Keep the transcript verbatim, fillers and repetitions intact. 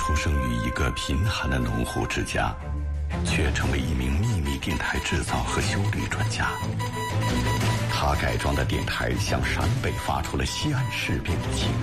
出生于一个贫寒的农户之家，却成为一名秘密电台制造和修理专家。他改装的电台向陕北发出了西安事变的情